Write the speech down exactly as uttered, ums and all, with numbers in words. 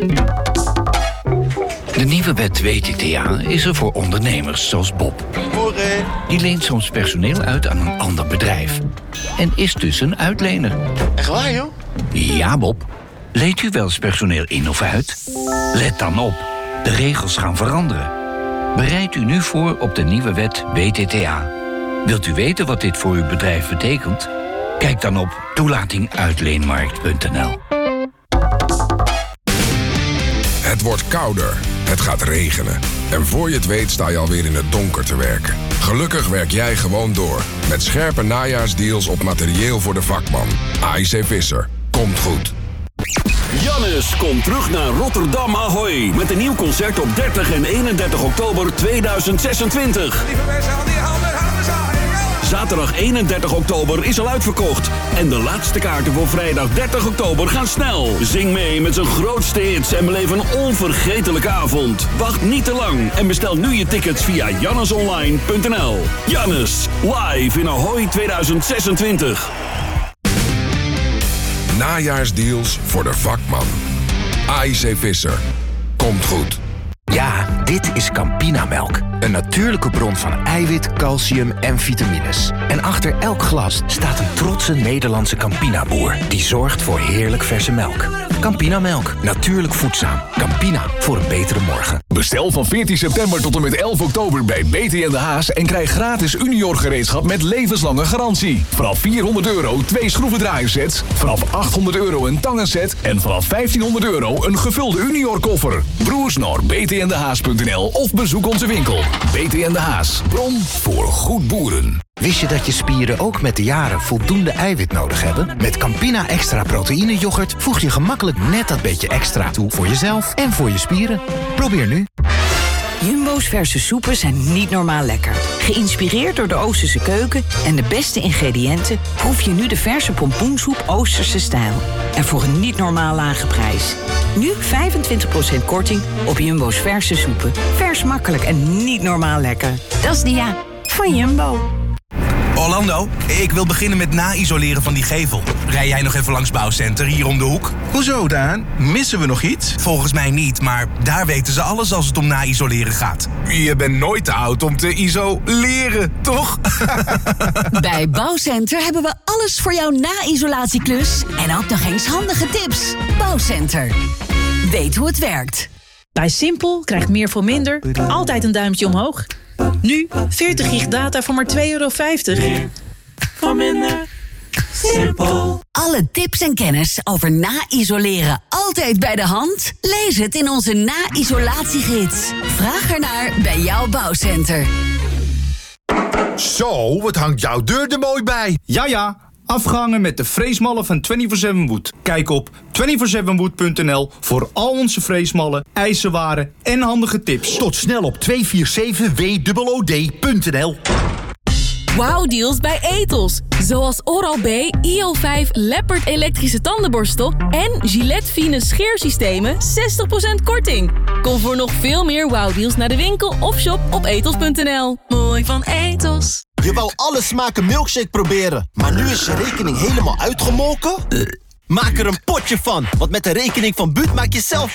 De nieuwe wet W T T A is er voor ondernemers zoals Bob. Morgen. Die leent soms personeel uit aan een ander bedrijf. En is dus een uitlener. Echt waar, joh? Ja, Bob. Leent u wel eens personeel in of uit? Let dan op. De regels gaan veranderen. Bereid u nu voor op de nieuwe wet W T T A. Wilt u weten wat dit voor uw bedrijf betekent? Kijk dan op toelating uitleenmarkt punt n l. Het wordt kouder. Het gaat regenen. En voor je het weet sta je alweer in het donker te werken. Gelukkig werk jij gewoon door. Met scherpe najaarsdeals op materieel voor de vakman. A I C Visser. Komt goed. Jannes komt terug naar Rotterdam Ahoy. Met een nieuw concert op dertig en eenendertig oktober tweeduizend zesentwintig. Lieve mensen, al die handen, handen zagen. Zaterdag eenendertig oktober is al uitverkocht. En de laatste kaarten voor vrijdag dertig oktober gaan snel. Zing mee met zijn grootste hits en beleef een onvergetelijke avond. Wacht niet te lang en bestel nu je tickets via jannesonline punt n l. Jannes, live in Ahoy tweeduizend zesentwintig. Najaarsdeals voor de vakman. A I C Visser. Komt goed. Ja, dit is Campinamelk. Een natuurlijke bron van eiwit, calcium en vitamines. En achter elk glas staat een trotse Nederlandse Campina-boer... die zorgt voor heerlijk verse melk. Campinamelk, natuurlijk voedzaam. Campina, voor een betere morgen. Bestel van veertien september tot en met elf oktober bij B T en de Haas... en krijg gratis Unior gereedschap met levenslange garantie. Vanaf vierhonderd euro twee schroevendraaiersets. Vanaf achthonderd euro een tangenset. En vanaf vijftienhonderd euro een gevulde Unior koffer. Broers Noor, B T en de Haas punt n l of bezoek onze winkel. B T en de Haas, bron voor goed boeren. Wist je dat je spieren ook met de jaren voldoende eiwit nodig hebben? Met Campina Extra Proteïne yoghurt voeg je gemakkelijk net dat beetje extra toe voor jezelf en voor je spieren. Probeer nu. Jumbo's verse soepen zijn niet normaal lekker. Geïnspireerd door de Oosterse keuken en de beste ingrediënten... proef je nu de verse pompoensoep Oosterse stijl. En voor een niet normaal lage prijs. Nu vijfentwintig procent korting op Jumbo's verse soepen. Vers, makkelijk en niet normaal lekker. Dat is Dia van Jumbo. Orlando, ik wil beginnen met na-isoleren van die gevel. Rij jij nog even langs Bouwcenter, hier om de hoek? Hoezo, Daan? Missen we nog iets? Volgens mij niet, maar daar weten ze alles als het om na-isoleren gaat. Je bent nooit te oud om te isoleren, toch? Bij Bouwcenter hebben we alles voor jouw na-isolatieklus. En ook nog eens handige tips. Bouwcenter. Weet hoe het werkt. Bij Simpel krijgt meer voor minder altijd een duimpje omhoog. Nu veertig gig data voor maar twee euro vijftig. Meer voor minder. Simpel. Alle tips en kennis over na-isoleren altijd bij de hand? Lees het in onze na-isolatiegids. Vraag ernaar bij jouw Bouwcenter. Zo, wat hangt jouw deur er mooi bij. Ja, ja. Afgehangen met de freesmallen van vierentwintig zeven Wood. Kijk op vierentwintig zeven wood punt n l voor al onze freesmallen, ijzerwaren en handige tips. Tot snel op tweehonderdzevenenveertig w o o d punt n l. Wauw-deals bij Ethos. Zoals Oral-B I O vijf Leopard elektrische tandenborstel... en Gillette Fine scheersystemen zestig procent korting. Kom voor nog veel meer wauw-deals naar de winkel of shop op ethos punt n l. Mooi van Ethos. Je wou alle smaken milkshake proberen, maar nu is je rekening helemaal uitgemolken? Maak er een potje van, want met de rekening van Buut maak je zelf